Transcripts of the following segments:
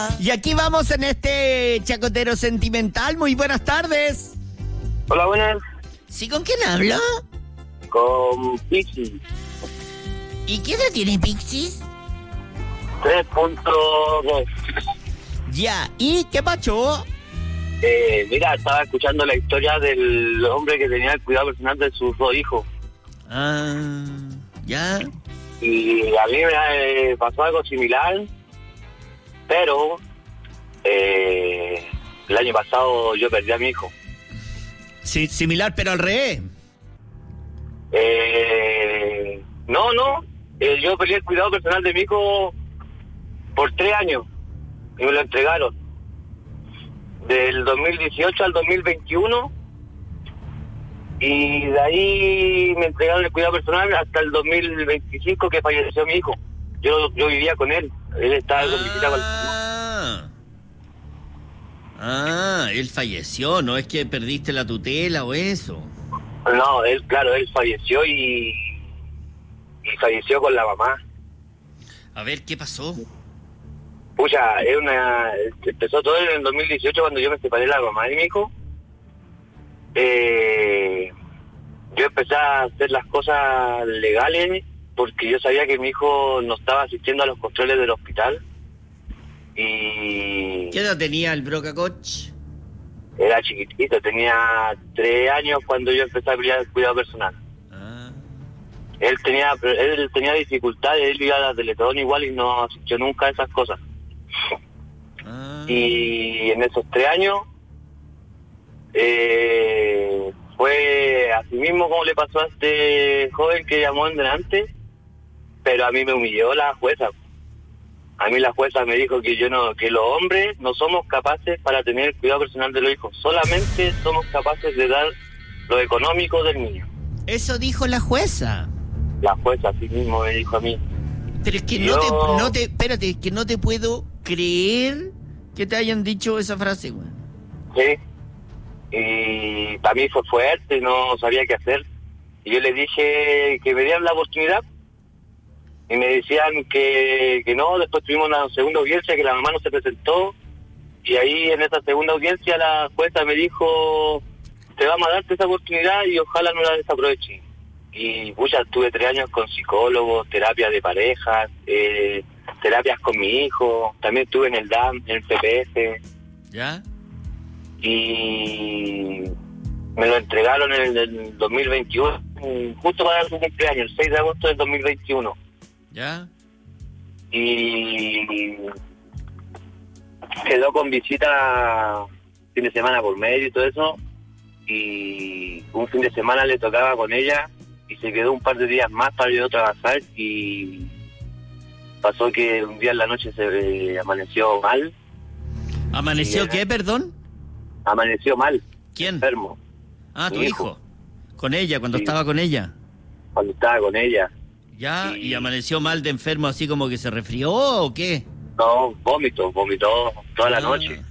Y aquí vamos en este chacotero sentimental. Muy buenas tardes. Hola, buenas. ¿Sí, con quién hablo? Con Pixis. ¿Y qué edad tiene Pixis? 3.2. Ya, ¿y qué pasó? Mira, estaba escuchando la historia del hombre que tenía el cuidado personal de sus 2 hijos. Ah, ya. Y a mí me pasó algo similar, pero el año pasado yo perdí a mi hijo. Sí, similar, pero al revés. No, yo perdí el cuidado personal de mi hijo por 3 años y me lo entregaron. Del 2018 al 2021 y de ahí me entregaron el cuidado personal hasta el 2025 que falleció mi hijo. Yo vivía con él estaba con visita con... Él falleció, no es que perdiste la tutela o eso. No, él falleció y falleció con la mamá. A ver, ¿qué pasó? Pucha, empezó todo en el 2018 cuando yo me separé de la mamá de mi hijo. Yo empecé a hacer las cosas legales porque yo sabía que mi hijo no estaba asistiendo a los controles del hospital. Y... ¿Qué edad tenía el Brocacoch? Era chiquitito, tenía 3 años cuando yo empecé a pelear el cuidado personal. Él tenía dificultades, él iba a la Teletón igual y no asistió nunca a esas cosas. Y en esos 3 años fue así mismo como le pasó a este joven que llamó en delante, pero a mí me humilló la jueza. A mí la jueza me dijo que que los hombres no somos capaces para tener el cuidado personal de los hijos, solamente somos capaces de dar lo económico del niño. Eso dijo la jueza. La jueza así mismo me dijo a mí. Pero es que espérate, es que no te puedo creer que te hayan dicho esa frase, güey. Sí. Y para mí fue fuerte, no sabía qué hacer. Y yo le dije que me dieran la oportunidad. Y me decían que no, después tuvimos una segunda audiencia que la mamá no se presentó. Y ahí en esa segunda audiencia la jueza me dijo, te vamos a darte esa oportunidad y ojalá no la desaproveches. Y pucha, estuve 3 años con psicólogos, terapia de parejas, terapias con mi hijo, también estuve en el DAM, en el PPS. ¿Ya? Y me lo entregaron en el 2021, justo para su cumpleaños, el 6 de agosto del 2021. ¿Ya? Y quedó con visita fin de semana por medio y todo eso, y un fin de semana le tocaba con ella y se quedó un par de días más para yo trabajar y pasó que un día en la noche se amaneció mal. ¿Amaneció qué, perdón? Amaneció mal. ¿Quién? Enfermo. Tu hijo. Con ella, cuando estaba con ella. Cuando estaba con ella. ¿Ya? ¿Y amaneció mal de enfermo así como que se resfrió o qué? No, vomitó toda la noche.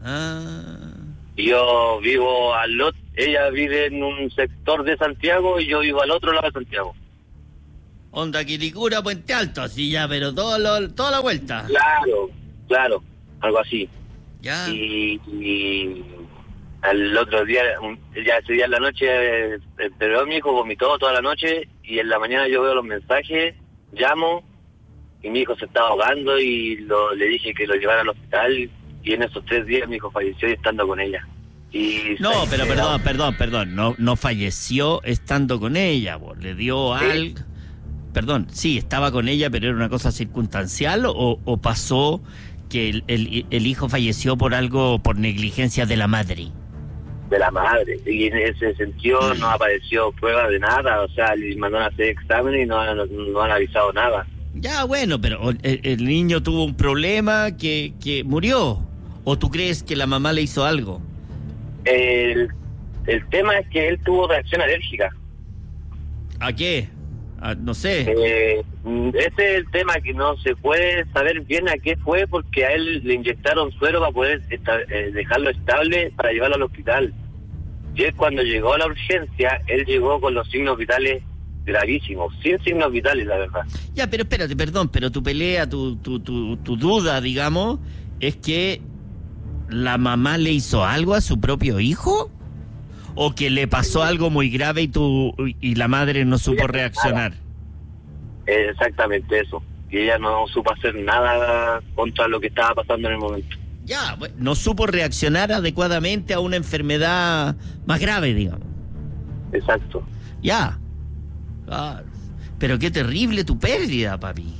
Y yo vivo ella vive en un sector de Santiago y yo vivo al otro lado de Santiago. Onda Quilicura, Puente Alto, así ya, pero toda la vuelta. Claro, algo así. Ya. Y al otro día, ese día en la noche, pero mi hijo vomitó toda la noche y en la mañana yo veo los mensajes, llamo y mi hijo se estaba ahogando y le dije que lo llevara al hospital y en esos 3 días mi hijo falleció estando con ella. No, pero perdón, no falleció estando con ella, vos, le dio algo. Perdón, sí, estaba con ella, pero era una cosa circunstancial o pasó que el hijo falleció por algo, por negligencia de la madre. De la madre, y en ese sentido no apareció prueba de nada, o sea, le mandaron a hacer exámenes y no han avisado nada. Ya, bueno, pero el niño tuvo un problema que murió, ¿o tú crees que la mamá le hizo algo? El tema es que él tuvo reacción alérgica. ¿A qué? No sé. Ese es el tema, que no se puede saber bien a qué fue, porque a él le inyectaron suero para poder dejarlo estable para llevarlo al hospital. Y él, cuando llegó a la urgencia, él llegó con los signos vitales gravísimos, sin signos vitales, la verdad. Ya, pero espérate, perdón, pero tu pelea, tu duda, digamos, es que la mamá le hizo algo a su propio hijo, o que le pasó algo muy grave y la madre no supo reaccionar. Exactamente eso. Y ella no supo hacer nada contra lo que estaba pasando en el momento. Ya, bueno, no supo reaccionar adecuadamente a una enfermedad más grave, digamos. Exacto. Ya. Claro. Pero qué terrible tu pérdida, papi.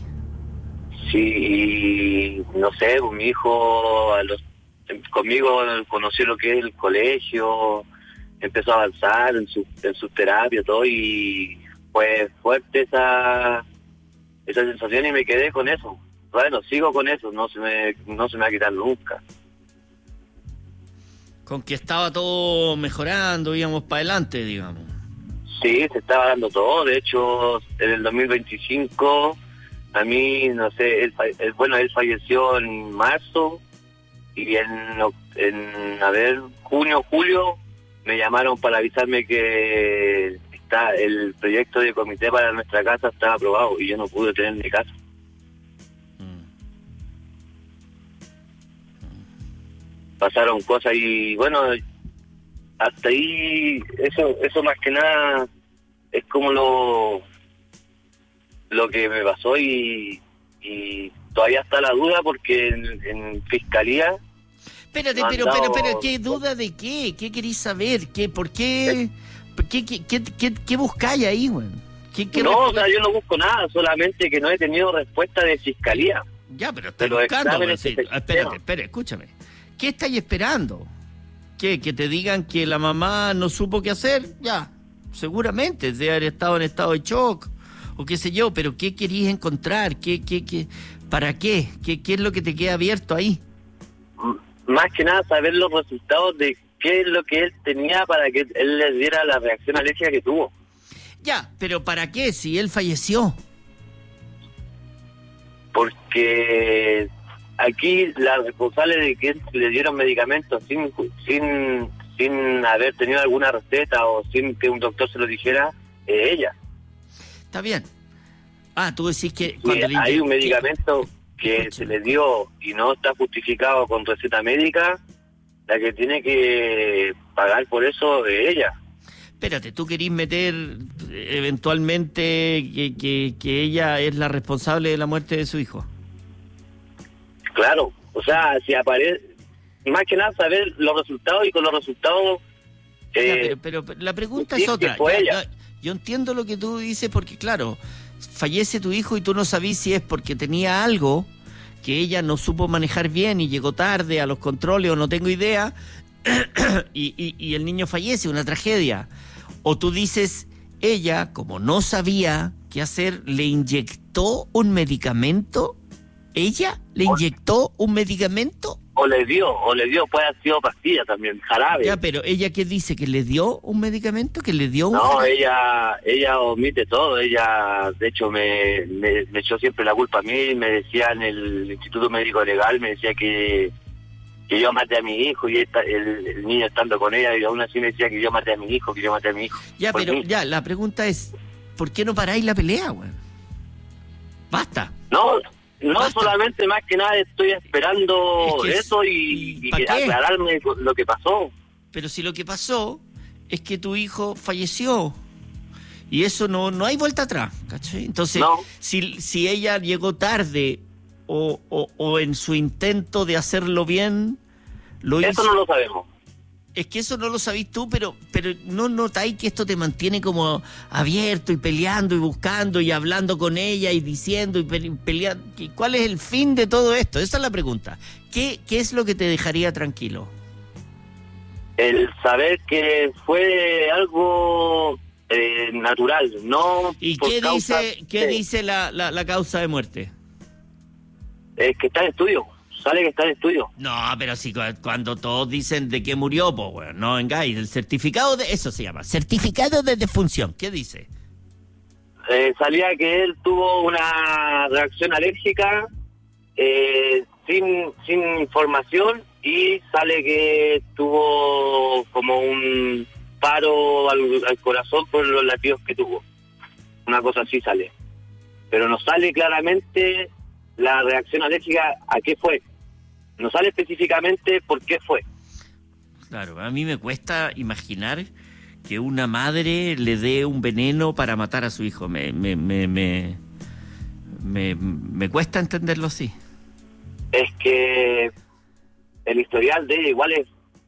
Sí, no sé, pues mi hijo conmigo conoció lo que es el colegio, empezó a avanzar en su terapia, todo, y fue fuerte esa sensación y me quedé con eso. Bueno, sigo con eso, no se me va a quitar nunca. Con que estaba todo mejorando, íbamos para adelante, digamos. Sí, se estaba dando todo. De hecho, en el 2025, a mí, no sé, él falleció en marzo y junio, julio, me llamaron para avisarme que el proyecto de comité para nuestra casa estaba aprobado y yo no pude tener mi casa. Pasaron cosas y bueno, hasta ahí eso más que nada es como lo que me pasó y todavía está la duda porque en fiscalía. Espérate, pero ¿qué duda de qué? ¿Qué querís saber? ¿Por qué? ¿Qué buscáis ahí, güey? No, o sea, yo no busco nada, solamente que no he tenido respuesta de fiscalía. Ya, pero estoy buscando. Espérate, escúchame. ¿Qué estáis esperando? ¿Que te digan que la mamá no supo qué hacer? Ya, seguramente, debe haber estado en estado de shock, o qué sé yo, pero ¿qué querías encontrar? ¿Para qué? ¿Qué es lo que te queda abierto ahí? Más que nada saber los resultados de qué es lo que él tenía para que él le diera la reacción alérgica que tuvo. Ya, pero ¿para qué si él falleció? Porque aquí la responsable de que le dieron medicamentos sin haber tenido alguna receta o sin que un doctor se lo dijera, es ella. Está bien. Tú decís que... Sí, cuando hay un medicamento que se le dio y no está justificado con receta médica, la que tiene que pagar por eso es ella. Espérate, ¿tú querís meter eventualmente que ella es la responsable de la muerte de su hijo? Claro, o sea, si aparece, más que nada saber los resultados y con los resultados... pero la pregunta es otra. Yo entiendo lo que tú dices porque, claro, fallece tu hijo y tú no sabís si es porque tenía algo que ella no supo manejar bien y llegó tarde a los controles o no tengo idea y el niño fallece, una tragedia. O tú dices, ella, como no sabía qué hacer, le inyectó un medicamento. ¿Ella le inyectó un medicamento? O le dio, puede haber sido pastilla también, jarabe. Ya, pero ¿ella qué dice? ¿Que le dio un medicamento? ¿Que le dio un jarabe? Ella omite todo. Ella, de hecho, me echó siempre la culpa a mí. Me decía en el Instituto Médico Legal, me decía que yo maté a mi hijo y el niño estando con ella, y aún así me decía que yo maté a mi hijo, Ya, pero ya, la pregunta es, ¿por qué no paráis la pelea, güey? Basta. No, basta. Solamente más que nada estoy esperando eso y aclararme lo que pasó. Pero si lo que pasó es que tu hijo falleció y eso no hay vuelta atrás, ¿cachai? Entonces, si ella llegó tarde o en su intento de hacerlo bien, lo hizo. Eso no lo sabemos. Es que eso no lo sabís tú, pero no notáis que esto te mantiene como abierto y peleando y buscando y hablando con ella y diciendo y peleando. ¿Cuál es el fin de todo esto? Esa es la pregunta. ¿Qué es lo que te dejaría tranquilo? El saber que fue algo natural, no. ¿Y qué dice la causa de muerte? Es que está en estudio. Sale que está en estudio. No, pero sí, cuando todos dicen de que murió, pues bueno, no vengáis. El certificado eso se llama, certificado de defunción. ¿Qué dice? Salía que él tuvo una reacción alérgica sin información y sale que tuvo como un paro al corazón por los latidos que tuvo. Una cosa así sale. Pero no sale claramente la reacción alérgica a qué fue. no sale específicamente por qué fue. Claro, a mí me cuesta imaginar que una madre le dé un veneno para matar a su hijo. Me cuesta entenderlo así. Es que el historial de ella igual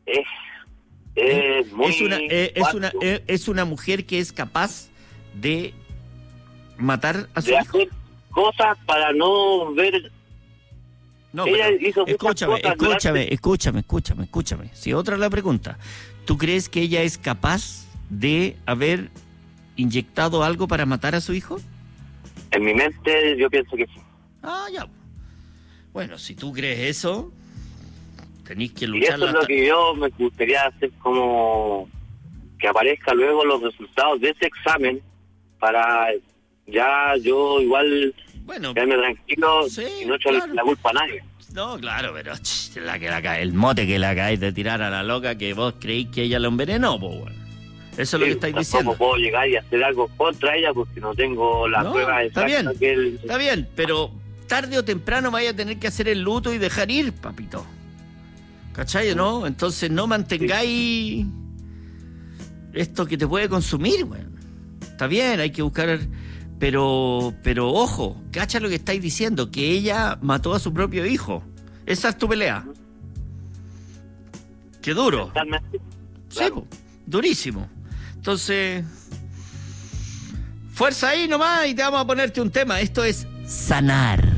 es muy... Es una mujer que es capaz de matar a su de hijo. hacer cosas para no ver... No, ella pero hizo muchas cosas escúchame. Si otra la pregunta, ¿tú crees que ella es capaz de haber inyectado algo para matar a su hijo? En mi mente yo pienso que sí. Ah, ya. Bueno, si tú crees eso, tenéis que Y luchar. eso es lo que yo me gustaría hacer, como que aparezca luego los resultados de ese examen para ya yo igual quedarme tranquilo, sí, y no echarle claro la culpa a nadie. No, claro, pero el mote que le acabáis de tirar a la loca que vos creéis que ella lo envenenó, pues bueno. Eso es lo que estáis diciendo. No puedo llegar y hacer algo contra ella porque no tengo la prueba exacta. Está bien, pero tarde o temprano vaya a tener que hacer el luto y dejar ir, papito. ¿Cachai, no? Entonces no mantengáis esto que te puede consumir, güey. Está bien, hay que buscar... Pero ojo, cacha lo que estáis diciendo, que ella mató a su propio hijo. Esa es tu pelea. Qué duro. Totalmente. Sí, po, durísimo. Entonces, fuerza ahí nomás y te vamos a ponerte un tema. Esto es Sanar.